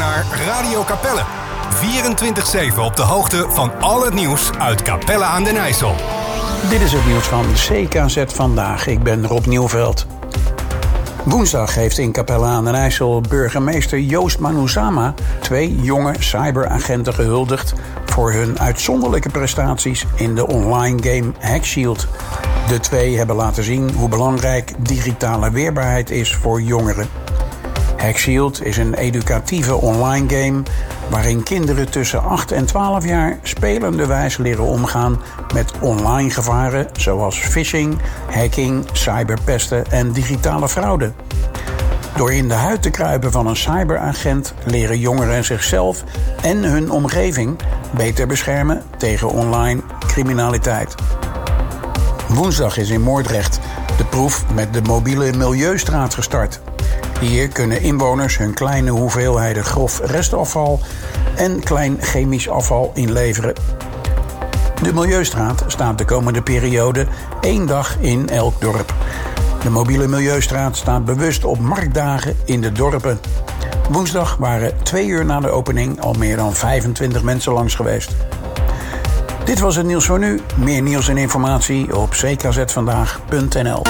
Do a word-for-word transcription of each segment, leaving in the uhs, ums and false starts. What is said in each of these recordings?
naar Radio Capelle. vierentwintig zeven op de hoogte van al het nieuws uit Capelle aan den IJssel. Dit is het nieuws van C K Z Vandaag. Ik ben Rob Nieuwveld. Woensdag heeft in Capelle aan den IJssel burgemeester Joost Manusama twee jonge cyberagenten gehuldigd voor hun uitzonderlijke prestaties in de online game Hackshield. De twee hebben laten zien hoe belangrijk digitale weerbaarheid is voor jongeren. Hackshield is een educatieve online game waarin kinderen tussen acht en twaalf jaar spelenderwijs leren omgaan met online gevaren zoals phishing, hacking, cyberpesten en digitale fraude. Door in de huid te kruipen van een cyberagent leren jongeren zichzelf en hun omgeving beter beschermen tegen online criminaliteit. Woensdag is in Moordrecht de proef met de mobiele Milieustraat gestart. Hier kunnen inwoners hun kleine hoeveelheden grof restafval en klein chemisch afval inleveren. De Milieustraat staat de komende periode één dag in elk dorp. De mobiele Milieustraat staat bewust op marktdagen in de dorpen. Woensdag waren twee uur na de opening al meer dan vijfentwintig mensen langs geweest. Dit was het nieuws voor nu. Meer nieuws en informatie op c k z vandaag punt n l.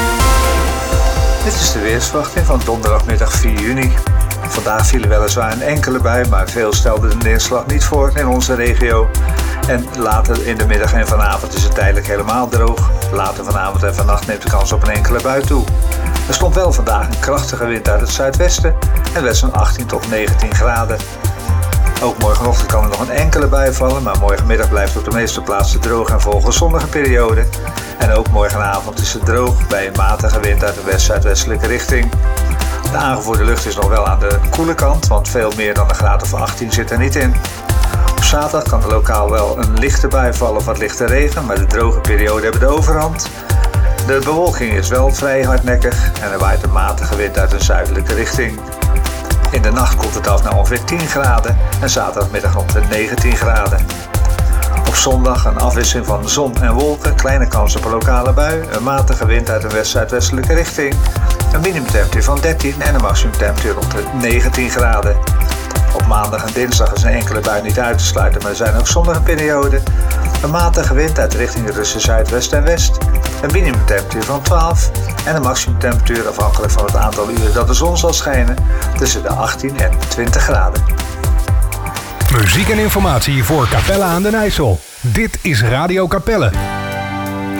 Dit is de weersverwachting van donderdagmiddag vier juni. Vandaag vielen weliswaar een enkele bui, maar veel stelde de neerslag niet voor in onze regio. En later in de middag en vanavond is het tijdelijk helemaal droog. Later vanavond en vannacht neemt de kans op een enkele bui toe. Er stond wel vandaag een krachtige wind uit het zuidwesten en werd zo'n achttien tot negentien graden. Ook morgenochtend kan er nog een enkele bui vallen, maar morgenmiddag blijft op de meeste plaatsen droog en volgen zonnige periode. En ook morgenavond is het droog bij een matige wind uit de west-zuidwestelijke richting. De aangevoerde lucht is nog wel aan de koele kant, want veel meer dan een graad of achttien zit er niet in. Op zaterdag kan er lokaal wel een lichte bui vallen of wat lichte regen, maar de droge periode hebben de overhand. De bewolking is wel vrij hardnekkig en er waait een matige wind uit een zuidelijke richting. In de nacht koelt het af naar ongeveer tien graden en zaterdagmiddag rond de negentien graden. Op zondag een afwisseling van zon en wolken, kleine kans op een lokale bui, een matige wind uit een west-zuidwestelijke richting, een minimumtemperatuur van dertien en een maximumtemperatuur rond de negentien graden. Op maandag en dinsdag is een enkele bui niet uit te sluiten, maar er zijn ook zonnige perioden. Een matige wind uit de richting tussen zuidwest en west, een minimumtemperatuur van twaalf en een maximumtemperatuur afhankelijk van het aantal uren dat de zon zal schijnen tussen de achttien en twintig graden. Muziek en informatie voor Capelle aan den IJssel. Dit is Radio Capelle.